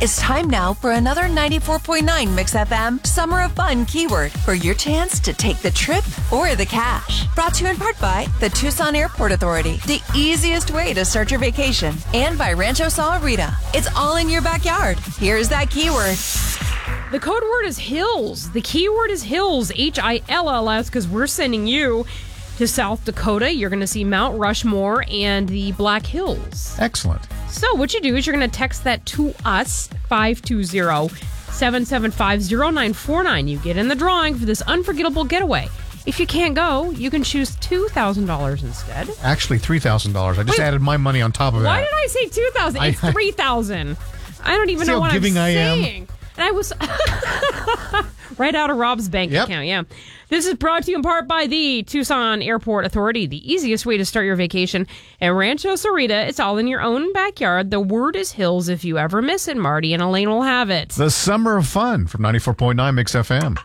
It's time now for another 94.9 Mix FM Summer of Fun keyword for your chance to take the trip or the cash. Brought to you in part by the Tucson Airport Authority, the easiest way to start your vacation, and by Rancho Sahuarita. It's all in your backyard. Here's that keyword. The code word is hills. The keyword is hills, Hills, because we're sending you to South Dakota. You're going to see Mount Rushmore and the Black Hills. Excellent. So what you do is you're going to text that to us, 520-775-0949. You get in the drawing for this unforgettable getaway. If you can't go, you can choose $2,000 instead. Actually, $3,000. I just added my money on top of that. Why did I say $2,000? It's $3,000. I don't even know what I'm saying. And I was right out of Rob's bank account, yeah. This is brought to you in part by the Tucson Airport Authority, the easiest way to start your vacation. And Rancho Sahuarita, it's all in your own backyard. The word is hills. If you ever miss it, Marty and Elaine will have it. The Summer of Fun from 94.9 Mix FM.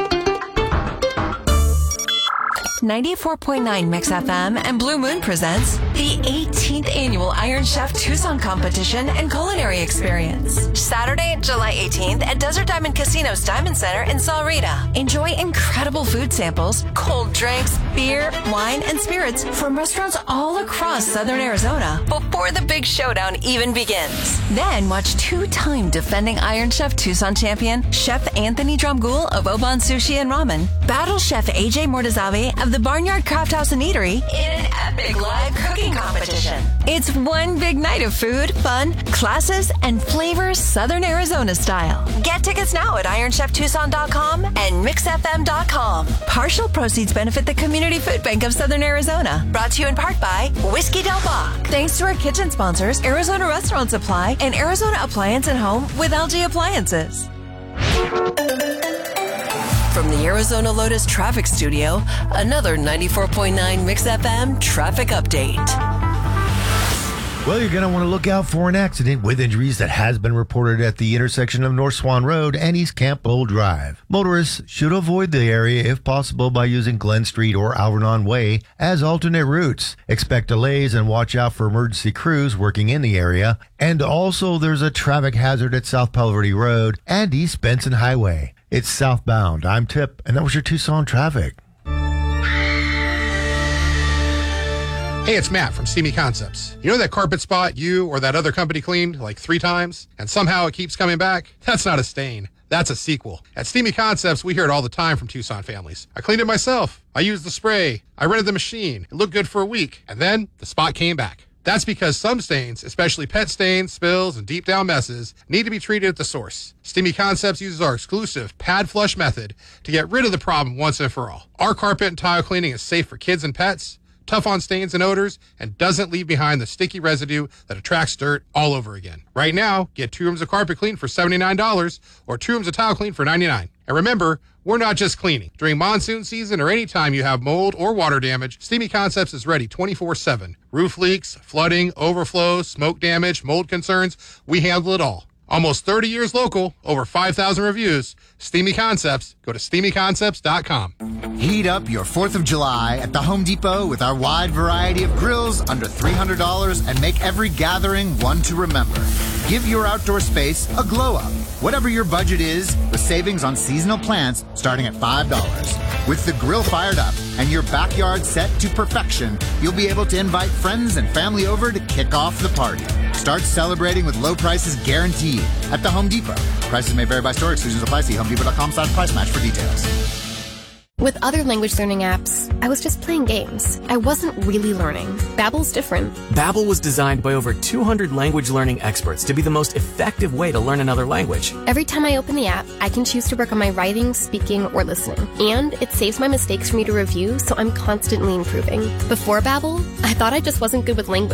94.9 Mix FM and Blue Moon presents the 18th annual Iron Chef Tucson competition and culinary experience. Saturday, July 18th at Desert Diamond Casino's Diamond Center in Sahuarita. Enjoy incredible food samples, cold drinks, beer, wine, and spirits from restaurants all across Southern Arizona before the big showdown even begins. Then watch two-time defending Iron Chef Tucson champion Chef Anthony Drumgoole of Oban Sushi and Ramen battle Chef AJ Mortazavi of the Barnyard Craft House and Eatery in an epic live cooking competition. It's one big night of food, fun, classes, and flavors Southern Arizona style. Get tickets now at IronChefTucson.com and MixFM.com. Partial proceeds benefit the Community Food Bank of Southern Arizona. Brought to you in part by Whiskey Del Bach. Thanks to our kitchen sponsors, Arizona Restaurant Supply and Arizona Appliance and Home with LG Appliances. From the Arizona Lotus Traffic Studio, another 94.9 Mix FM traffic update. Well, you're going to want to look out for an accident with injuries that has been reported at the intersection of North Swan Road and East Camp Bowl Drive. Motorists should avoid the area if possible by using Glen Street or Alvernon Way as alternate routes. Expect delays and watch out for emergency crews working in the area. And also, there's a traffic hazard at South Palo Verde Road and East Benson Highway. It's southbound. I'm Tip, and that was your Tucson traffic. Hey, it's Matt from Steamy Concepts. You know that carpet spot you or that other company cleaned like 3 times, and somehow it keeps coming back? That's not a stain. That's a sequel. At Steamy Concepts, we hear it all the time from Tucson families. I cleaned it myself. I used the spray. I rented the machine. It looked good for a week, and then the spot came back. That's because some stains, especially pet stains, spills, and deep down messes, need to be treated at the source. Steamy Concepts uses our exclusive pad flush method to get rid of the problem once and for all. Our carpet and tile cleaning is safe for kids and pets, tough on stains and odors, and doesn't leave behind the sticky residue that attracts dirt all over again. Right now, get 2 rooms of carpet clean for $79 or 2 rooms of tile clean for $99. And remember, we're not just cleaning. During monsoon season or any time you have mold or water damage, Steamy Concepts is ready 24/7. Roof leaks, flooding, overflow, smoke damage, mold concerns, we handle it all. Almost 30 years local, over 5,000 reviews. Steamy Concepts. Go to SteamyConcepts.com. Heat up your 4th of July at the Home Depot with our wide variety of grills under $300 and make every gathering one to remember. Give your outdoor space a glow up. Whatever your budget is, with savings on seasonal plants starting at $5. With the grill fired up and your backyard set to perfection, you'll be able to invite friends and family over to kick off the party. Start celebrating with low prices guaranteed at the Home Depot. Prices may vary by store. Exclusions apply. See HomeDepot.com/price match for details. With other language learning apps, I was just playing games. I wasn't really learning. Babbel's different. Babbel was designed by over 200 language learning experts to be the most effective way to learn another language. Every time I open the app, I can choose to work on my writing, speaking, or listening. And it saves my mistakes for me to review, so I'm constantly improving. Before Babbel, I thought I just wasn't good with language.